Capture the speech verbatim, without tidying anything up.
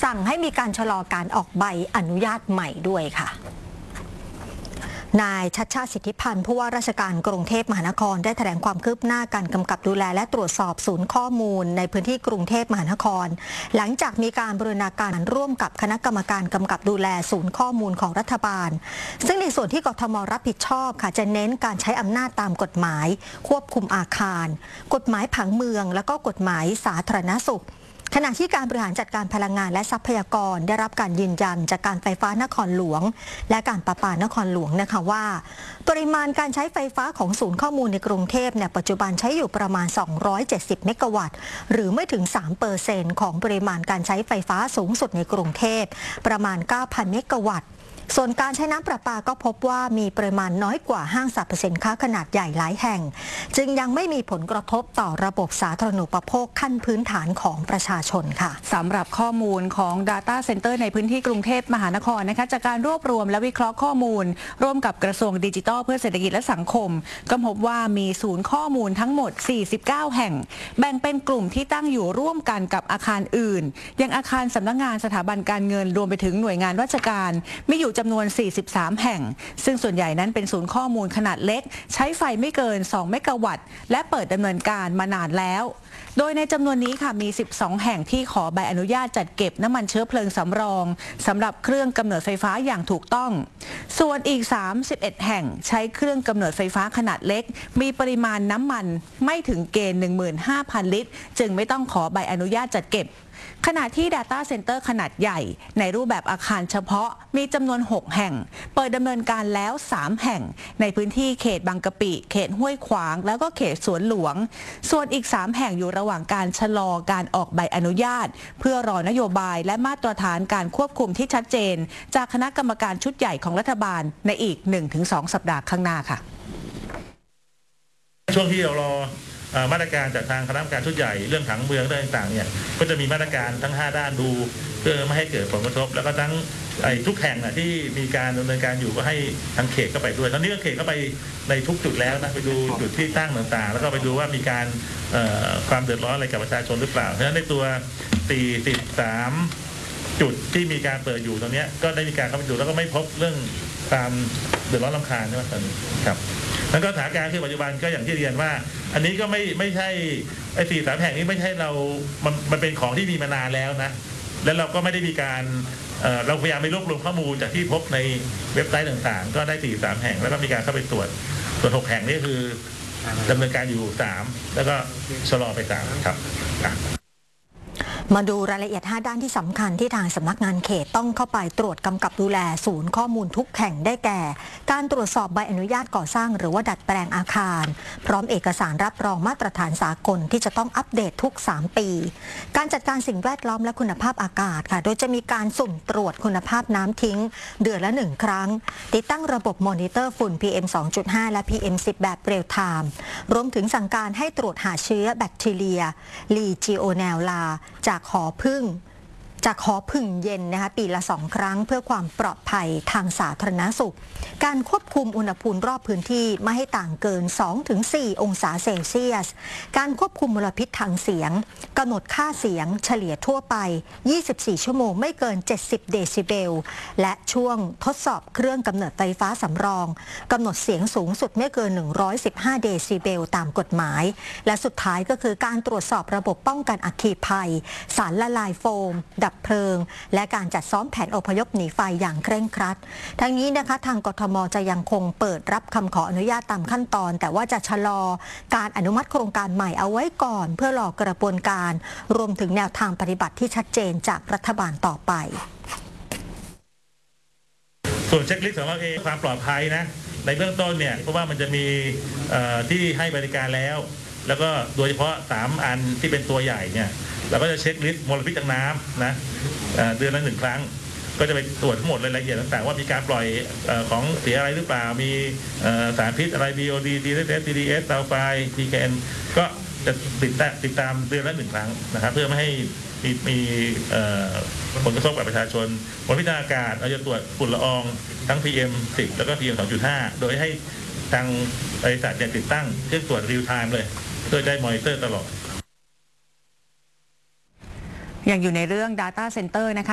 สั่งให้มีการชะลอการออกใบอนุญาตใหม่ด้วยค่ะนายชัชชาติสิทธิพันธ์ผู้ว่าราชการกรุงเทพมหานครได้แถลงความคืบหน้าการกำกับดูแลและตรวจสอบศูนย์ข้อมูลในพื้นที่กรุงเทพมหานครหลังจากมีการบูรณาการร่วมกับคณะกรรมการกำกับดูแลศูนย์ข้อมูลของรัฐบาลซึ่งในส่วนที่กทมรับผิดชอบค่ะจะเน้นการใช้อำนาจตามกฎหมายควบคุมอาคารกฎหมายผังเมืองและก็กฎหมายสาธารณสุขขณะที่การบริหารจัดการพลังงานและทรัพยากรได้รับการยืนยันจากการไฟฟ้านครหลวงและการประปานครหลวงนะคะว่าปริมาณการใช้ไฟฟ้าของศูนย์ข้อมูลในกรุงเทพเนี่ยปัจจุบันใช้อยู่ประมาณสองร้อยเจ็ดสิบเมกะวัตต์หรือไม่ถึง สามเปอร์เซ็นต์ ของปริมาณการใช้ไฟฟ้าสูงสุดในกรุงเทพประมาณ เก้าพัน เมกะวัตต์ส่วนการใช้น้ำประปาก็พบว่ามีปริมาณน้อยกว่าห้างสรรพสินค้าขนาดใหญ่หลายแห่งจึงยังไม่มีผลกระทบต่อระบบสาธารณูปโภคขั้นพื้นฐานของประชาชนค่ะสำหรับข้อมูลของ Data Center ในพื้นที่กรุงเทพมหานครนะคะจากการรวบรวมและวิเคราะห์ข้อมูลร่วมกับกระทรวงดิจิทัลเพื่อเศรษฐกิจและสังคมก็พบว่ามีศูนย์ข้อมูลทั้งหมดสี่สิบเก้าแห่งแบ่งเป็นกลุ่มที่ตั้งอยู่ร่วมกันกับอาคารอื่นอย่างอาคารสำนักงานสถาบันการเงินรวมไปถึงหน่วยงานราชการมีอยู่จำนวนสี่สิบสามแห่งซึ่งส่วนใหญ่นั้นเป็นศูนย์ข้อมูลขนาดเล็กใช้ไฟไม่เกินสองเมกะวัตต์และเปิดดำเนินการมานานแล้วโดยในจำนวนนี้ค่ะมีสิบสองแห่งที่ขอใบอนุญาตจัดเก็บน้ำมันเชื้อเพลิงสำรองสำหรับเครื่องกำเนิดไฟฟ้าอย่างถูกต้องส่วนอีกสามสิบเอ็ดแห่งใช้เครื่องกำเนิดไฟฟ้าขนาดเล็กมีปริมาณน้ำมันไม่ถึงเกณฑ์ หนึ่งหมื่นห้าพัน ลิตรจึงไม่ต้องขอใบอนุญาตจัดเก็บขณะที่ Data Center ขนาดใหญ่ในรูปแบบอาคารเฉพาะมีจำนวนหกแห่งเปิดดำเนินการแล้วสามแห่งในพื้นที่เขตบางกะปิเขตห้วยขวางแล้วก็เขตสวนหลวงส่วนอีกสามแห่งอยู่ระหว่างการชะลอการออกใบอนุญาตเพื่อรอนโยบายและมาตรฐานการควบคุมที่ชัดเจนจากคณะกรรมการชุดใหญ่ของรัฐบาลในอีก หนึ่งถึงสอง สัปดาห์ข้างหน้าค่ะช่วงที่เรารอมาตรการจากทางคณะกรรมการชุดใหญ่เรื่องผังเมืองเรื่องต่างๆเนี่ยก็จะมีมาตรการทั้งห้าด้านดูเพื่อไม่ให้เกิดผลกระทบแล้วก็ทั้งไอ้ทุกแห่งที่มีการดำเนินการอยู่ก็ให้ทางเขตเข้าไปด้วยตอนนี้ก็เขตเข้าไปในทุกจุดแล้วนะไปดูจุดที่ตั้งต่างๆแล้วก็ไปดูว่ามีการความเดือดร้อนอะไรกับประชาชนหรือเปล่าเพราะฉะนั้นในตัวสี่สิบสามจุดที่มีการเปิดอยู่ตรงนี้ก็ได้มีการเข้าไปดูแล้วก็ไม่พบเรื่องความเดือดร้อนรำคาญใช่ไหมตอนนี้ครับแล้วก็สถานการณ์ที่ปัจจุบันก็อย่างที่เรียนว่าอันนี้ก็ไม่ไม่ใช่ไอ้สี่สามแห่งนี้ไม่ใช่เรามันมันเป็นของที่มีมานานแล้วนะแล้วเราก็ไม่ได้มีการเอ่อเราพยายามไปรวบรวมข้อมูลจากที่พบในเว็บไซต์ต่างๆก็ได้สี่สามแห่งแล้วก็มีการเข้าไปตรวจส่วนหกแห่งนี่คือดำเนินการอยู่สามแล้วก็ชะลอไปสามครับมาดูรายละเอียดห้าด้านที่สำคัญที่ทางสำนักงานเขตต้องเข้าไปตรวจกำกับดูแลศูนย์ข้อมูลทุกแห่งได้แก่การตรวจสอบใบอนุญาตก่อสร้างหรือว่าดัดแปลงอาคารพร้อมเอกสารรับรองมาตรฐานสากลที่จะต้องอัปเดตทุกสามปีการจัดการสิ่งแวดล้อมและคุณภาพอากาศค่ะโดยจะมีการสุ่มตรวจคุณภาพน้ำทิ้งเดือนละหนึ่งครั้งติดตั้งระบบมอนิเตอร์ฝุ่น พี เอ็ม สองจุดห้า และ พี เอ็ม สิบ แบบเรียลไทม์รวมถึงสั่งการให้ตรวจหาเชื้อแบคทีเรียลีจิโอเนลลาจากหอผึ้งจากหอผึ่งเย็นนะคะปีละสองครั้งเพื่อความปลอดภัยทางสาธารณสุขการควบคุมอุณหภูมิรอบพื้นที่ไม่ให้ต่างเกิน สองถึงสี่ องศาเซลเซียสการควบคุมมลพิษทางเสียงกำหนดค่าเสียงเฉลี่ยทั่วไปยี่สิบสี่ชั่วโมงไม่เกินเจ็ดสิบเดซิเบลและช่วงทดสอบเครื่องกำเนิดไฟฟ้าสำรองกำหนดเสียงสูงสุดไม่เกินหนึ่งร้อยสิบห้าเดซิเบลตามกฎหมายและสุดท้ายก็คือการตรวจสอบระบบป้องกันอัคคีภัยสารละลายโฟมดับเพลิงและการจัดซ้อมแผนอพยพหนีไฟอย่างเคร่งครัดทั้งนี้นะคะทางกทมจะยังคงเปิดรับคำขออนุญาตตามขั้นตอนแต่ว่าจะชะลอการอนุมัติโครงการใหม่เอาไว้ก่อนเพื่อรอกระบวนการรวมถึงแนวทางปฏิบัติที่ชัดเจนจากรัฐบาลต่อไปส่วนเช็คลิสต์ของเราเองความปลอดภัยนะในเบื้องต้นเนี่ยเพราะว่ามันจะมีที่ให้บริการแล้วแล้วก็โดยเฉพาะสามอันที่เป็นตัวใหญ่เนี่ยเราก็จะเช็คลิสต์มลพิษทางน้ำนะเดือนละหนึ่งครั้งก็จะไปตรวจทั้งหมดรายละเอียดต่างๆว่ามีการปล่อยของเสียอะไรหรือเปล่ามีสารพิษอะไร บี โอ ดี ดี เอส ดี ดี เอส ซัลไฟด์ พี เค เอ็น ก็จะติดตามติดตามเดือนละหนึ่งครั้งนะครับเพื่อไม่ให้มีมีผลกระทบกับประชาชนมลพิษทางอากาศเราจะตรวจฝุ่นละอองทั้ง พี เอ็ม สิบ แล้วก็ พี เอ็ม สองจุดห้า โดยให้ทางบริษัทเนี่ยติดตั้งเครื่องตรวจเรียลไทม์เลยเพื่อได้มอนิเตอร์ตลอดยังอยู่ในเรื่อง Data Center นะคะ